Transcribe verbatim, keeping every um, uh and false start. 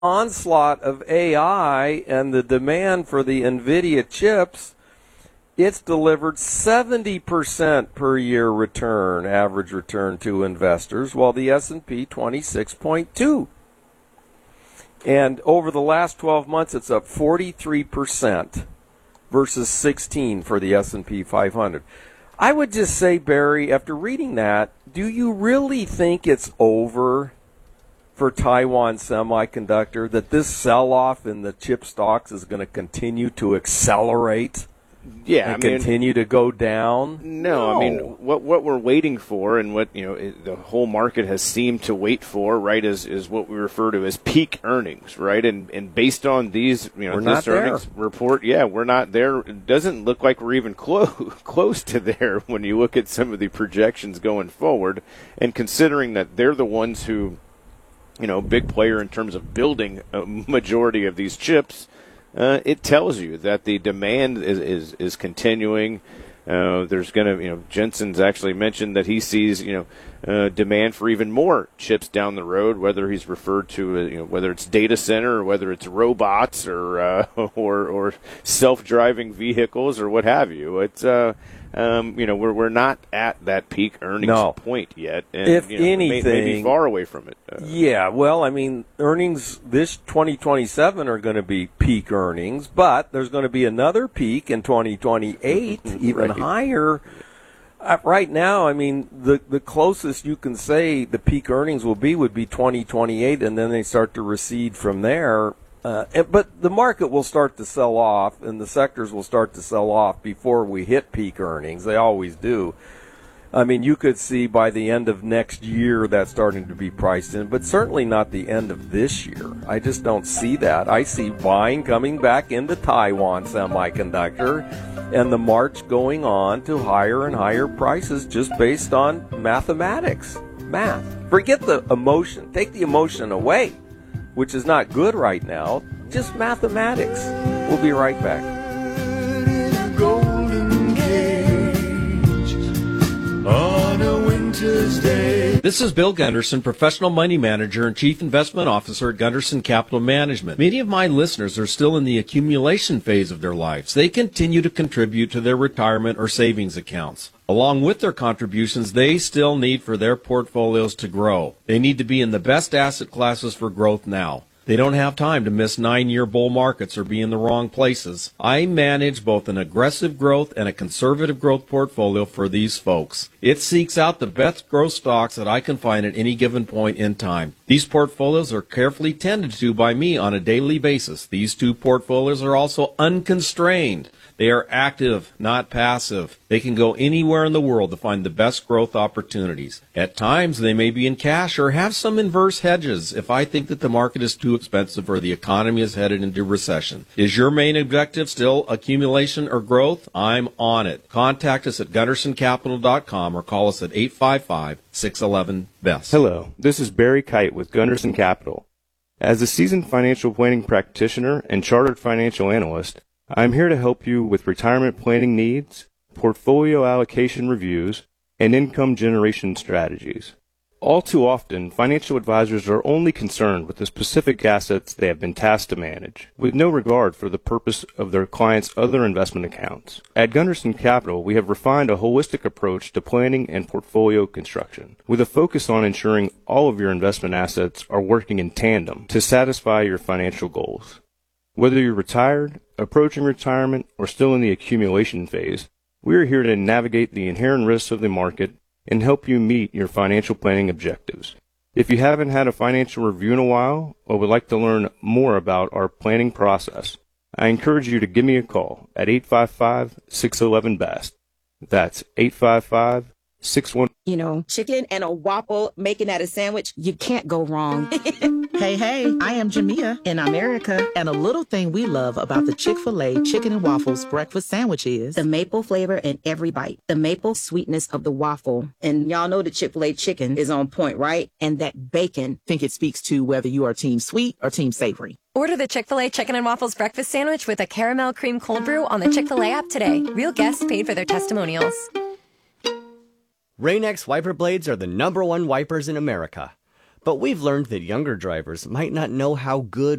onslaught of A I and the demand for the NVIDIA chips, it's delivered seventy percent per year return, average return to investors, while the S and P twenty-six point two. And over the last twelve months, it's up forty-three percent versus sixteen for the S and P five hundred. I would just say, Barry, after reading that, do you really think it's over for Taiwan Semiconductor, that this sell-off in the chip stocks is going to continue to accelerate? Yeah, and I mean, continue to go down? No, no, I mean, what what we're waiting for, and what you know, it, the whole market has seemed to wait for, right, is is what we refer to as peak earnings, right? And and based on these, you know, we're this not earnings there. report, yeah, we're not there. It doesn't look like we're even close close to there when you look at some of the projections going forward, and considering that they're the ones who, you know, big player in terms of building a majority of these chips. Uh, it tells you that the demand is, is, is continuing. Uh, there's going to, you know, Jensen's actually mentioned that he sees, you know, uh, demand for even more chips down the road, whether he's referred to, uh, you know, whether it's data center or whether it's robots or uh, or, or self-driving vehicles or what have you. It's, uh, um, you know, we're we're not at that peak earnings no. point yet. And, if you know, anything, may, maybe far away from it. Uh, yeah, well, I mean, earnings this twenty twenty-seven are going to be peak earnings, but there's going to be another peak in twenty twenty-eight, even right. higher. Uh, right now, I mean, the the closest you can say the peak earnings will be would be twenty twenty-eight, and then they start to recede from there. Uh, and, but the market will start to sell off, and the sectors will start to sell off before we hit peak earnings. They always do. I mean, you could see by the end of next year that starting to be priced in, but certainly not the end of this year. I just don't see that. I see buying coming back into Taiwan Semiconductor and the march going on to higher and higher prices just based on mathematics, math. Forget the emotion. Take the emotion away, which is not good right now. Just mathematics. We'll be right back. On a winter's day. This is Bill Gunderson, Professional Money Manager and Chief Investment Officer at Gunderson Capital Management. Many of my listeners are still in the accumulation phase of their lives. They continue to contribute to their retirement or savings accounts. Along with their contributions, they still need for their portfolios to grow. They need to be in the best asset classes for growth now. They don't have time to miss nine-year bull markets or be in the wrong places. I manage both an aggressive growth and a conservative growth portfolio for these folks. It seeks out the best growth stocks that I can find at any given point in time. These portfolios are carefully tended to by me on a daily basis. These two portfolios are also unconstrained. They are active, not passive. They can go anywhere in the world to find the best growth opportunities. At times, they may be in cash or have some inverse hedges if I think that the market is too expensive or the economy is headed into recession. Is your main objective still accumulation or growth? I'm on it. Contact us at gunderson capital dot com or call us at eight five five, six one one, B E S. Hello, this is Barry Kite with Gunderson Capital. As a seasoned financial planning practitioner and chartered financial analyst, I'm here to help you with retirement planning needs, portfolio allocation reviews, and income generation strategies. All too often, financial advisors are only concerned with the specific assets they have been tasked to manage, with no regard for the purpose of their clients' other investment accounts. At Gunderson Capital, we have refined a holistic approach to planning and portfolio construction, with a focus on ensuring all of your investment assets are working in tandem to satisfy your financial goals. Whether you're retired, approaching retirement, or still in the accumulation phase, we are here to navigate the inherent risks of the market and help you meet your financial planning objectives. If you haven't had a financial review in a while or would like to learn more about our planning process, I encourage you to give me a call at eight five five, six one one, B E S T. That's eight five five, six one one. You know, chicken and a waffle, making that a sandwich, you can't go wrong. Hey, hey, I am Jamia In America. and a little thing we love about the Chick-fil-A Chicken and Waffles breakfast sandwich is The maple flavor in every bite. The maple sweetness of the waffle. And y'all know the Chick-fil-A chicken is on point, right? And that bacon. think it speaks to whether you are team sweet or team savory. Order the Chick-fil-A Chicken and Waffles breakfast sandwich with a caramel cream cold brew on the Chick-fil-A app today. Real guests paid for their testimonials. Rain-X wiper blades are the number one wipers in America. But we've learned that younger drivers might not know how good